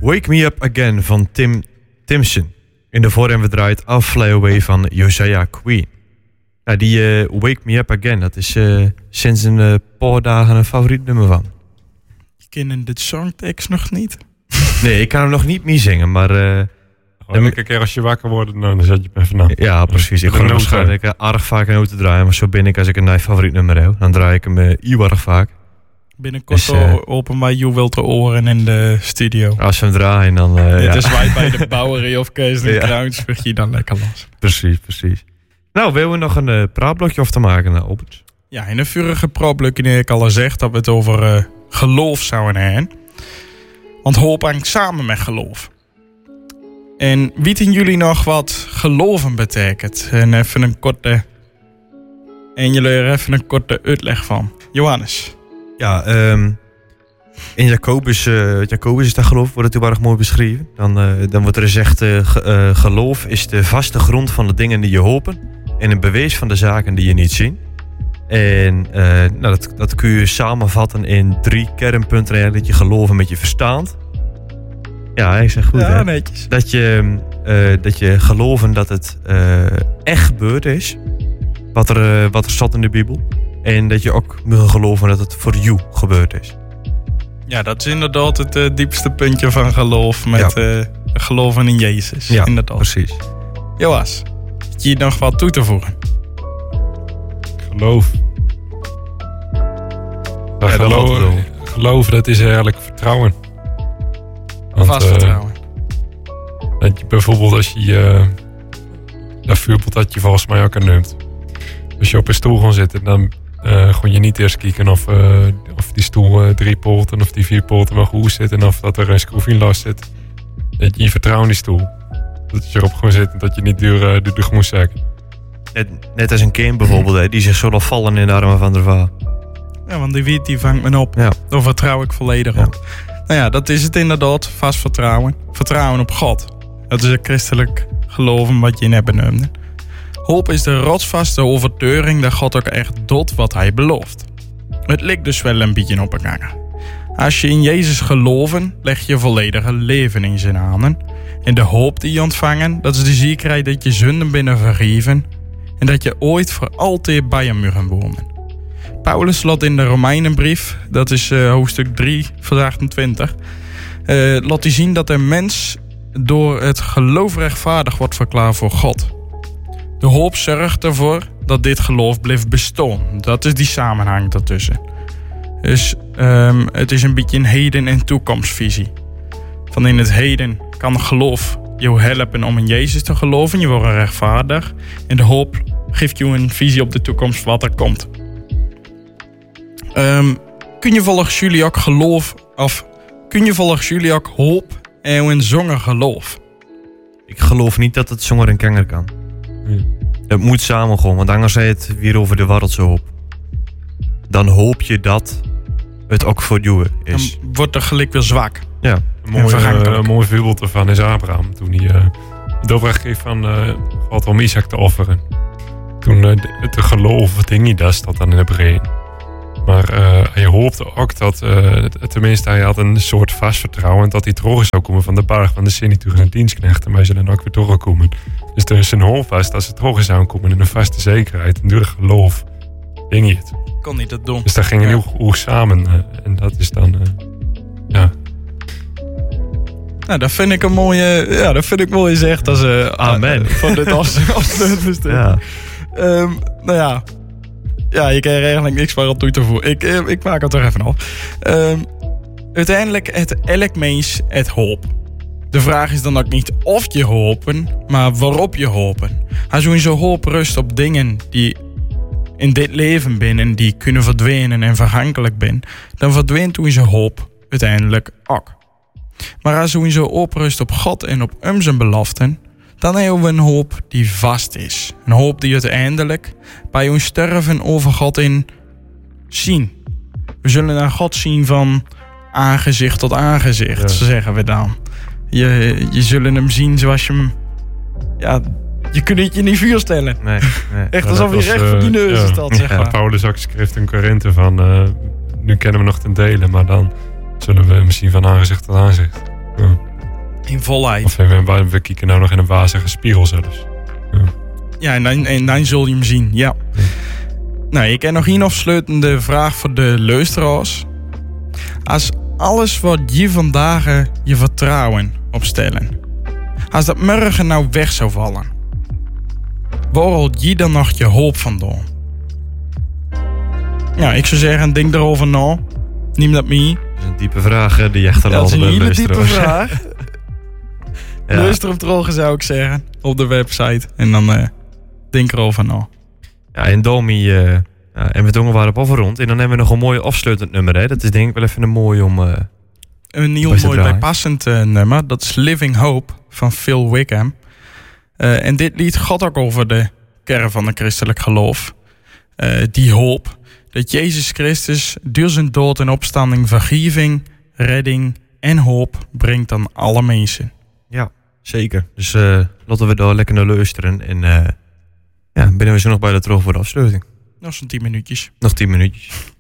Wake Me Up Again van Tim Timson. In de voor we draait Fly Away van Josiah Queen. Nou, die Wake Me Up Again, dat is sinds een paar dagen een favoriet nummer van. Je kent de songtekst nog niet? Nee, ik kan hem nog niet meer zingen, maar... elke keer als je wakker wordt, dan zet je hem even na. Ja, precies. Ik ga waarschijnlijk erg vaak een noten draaien, maar zo ben ik als ik een favoriet nummer heb. Dan draai ik hem erg vaak. Binnenkort open wij Juwel te oren in de studio. Als we hem draaien, dan... Dit is wij bij de Bowery of Kees en Kruins, vlieg je dan lekker los. Precies. Nou, willen we nog een praatblokje af te maken, Albert? Ja, in een vorige praatblokje heb ik al gezegd dat we het over geloof zouden hebben. Want hoop hangt samen met geloof. En weten jullie nog wat geloven betekent? En even een korte uitleg van. Johannes. Ja, in Jacobus is dat geloof, wordt het heel erg mooi beschreven. Dan wordt er gezegd, geloof is de vaste grond van de dingen die je hopen en een bewijs van de zaken die je niet ziet. En dat kun je samenvatten in 3 kernpunten eigenlijk. Dat je geloven met je verstand. Ja, ik zeg goed, ja, hè? Netjes. Dat je geloven dat het echt gebeurd is. Wat er staat in de Bijbel. En dat je ook moet geloven dat het voor jou gebeurd is. Ja, dat is inderdaad het diepste puntje van geloof. Met geloven in Jezus. Ja, inderdaad. Precies. Joas, heb je nog wat toe te voegen? Geloof. Geloof, dat is eigenlijk vertrouwen. Vast vertrouwen. Dat je bijvoorbeeld als je dat voorbeeld dat je volgens mij ook neemt. Als je op een stoel gaat zitten, dan gewoon je niet eerst kijken of die stoel 3 poten of die 4 poten maar goed zit en of dat er een schroef in last zit. Dat je vertrouwt in die stoel. Dat je erop gewoon zit en dat je niet duur moet zeggen. Net als een kind bijvoorbeeld, die zich zo nog vallen in de armen van de vader. Ja, want die vangt me op. Ja. Daar vertrouw ik volledig op. Nou ja, dat is het inderdaad. Vast vertrouwen. Vertrouwen op God. Dat is het christelijk geloven wat je net benoemde. Hoop is de rotsvaste overtuiging dat God ook echt doet wat hij belooft. Het lijkt dus wel een beetje op elkaar. Als je in Jezus geloven, leg je volledige leven in zijn handen. En de hoop die je ontvangen, dat is de zekerheid dat je zonden binnen vergeven. En dat je ooit voor altijd bij hem mag wonen. Paulus laat in de Romeinenbrief, dat is hoofdstuk 3, vers 28, laat hij zien dat een mens door het geloof rechtvaardig wordt verklaard voor God. De hoop zorgt ervoor dat dit geloof blijft bestaan. Dat is die samenhang daartussen. Dus het is een beetje een heden- en toekomstvisie. Van in het heden kan geloof jou helpen om in Jezus te geloven. Je wordt rechtvaardig. En de hoop geeft je een visie op de toekomst wat er komt. Kun je volgens jullie ook geloof, of kun je volgens jullie ook hoop en een zonder geloof? Ik geloof niet dat het zonder een kanger kan. Het moet samen gaan, want anders zei het weer over de wereldse hoop. Dan hoop je dat het ook voor jou is. Dan wordt er gelijk weer zwak. Ja. Een mooi voorbeeld ervan is Abraham. Toen hij het opdracht kreeg van God om Isaac te offeren. Toen het geloof, het hing niet, dat staat dan in de brein. Maar hij hoopte ook dat, tenminste hij had een soort vast vertrouwen dat hij terug zou komen van de berg van de senituur en dienstknechten. Maar hij zou dan ook weer terugkomen. Dus er is een hoop vast dat ze terug zou komen in een vaste zekerheid. En door geloof ging je het. Kon niet dat doen. Dus daar gingen heel goed samen. En dat is dan, ja. Nou, dat vind ik een mooie, dat vind ik mooi gezegd als amen. Van dit afsluitend. Ja. Nou ja. Ja, je kan er eigenlijk niks meer op toe te voegen. Ik maak het er even af. Uiteindelijk het elk mens het hoop. De vraag is dan ook niet of je hopen, maar waarop je hopen. Als je zo hoop rust op dingen die in dit leven zijn en die kunnen verdwijnen en vergankelijk zijn, dan verdwijnt toen je hoop uiteindelijk ook. Maar als je zo oprust op God en op zijn beloften, dan hebben we een hoop die vast is. Een hoop die uiteindelijk bij ons sterven over God in zien. We zullen naar God zien van aangezicht tot aangezicht, zeggen we dan. Je zullen hem zien zoals je hem... Ja, je kunt het je niet voorstellen. Nee. Echt alsof hij recht voor die neus staat, zeg maar. Paulus ook schreef in Korinthe van... nu kennen we nog ten dele, maar dan zullen we hem zien van aangezicht tot aangezicht. Ja. In volheid. Of we kijken nou nog in een wazige spiegel zelfs. Ja, en dan zul je hem zien, ja. Nou, ik heb nog een afsluitende vraag voor de luisteraars. Als alles wat je vandaag je vertrouwen opstellen, als dat morgen nou weg zou vallen, waar haal je dan nog je hoop vandaan? Ja, ik zou zeggen, denk erover na. Neem dat mee. Dat is een diepe vraag die echt al Dat is een hele luisteren. diepe vraag. Ja. Luister op drogen zou ik zeggen. Op de website. En dan denk erover na. Ja, en Domi en we dongen waren op afgerond. En dan hebben we nog een mooi afsluitend nummer. Hè. Dat is denk ik wel even een mooi om... Een heel Best mooi draaien. bijpassend nummer. Dat is Living Hope van Phil Wickham. En dit lied gaat ook over de kern van het christelijk geloof. Die hoop dat Jezus Christus door zijn dood en opstanding vergeving, redding en hoop brengt aan alle mensen. Ja, zeker. Dus laten we daar lekker naar luisteren. En binnen we zo nog bij de terug voor de afsluiting. Nog zo'n 10 minuutjes. Nog 10 minuutjes.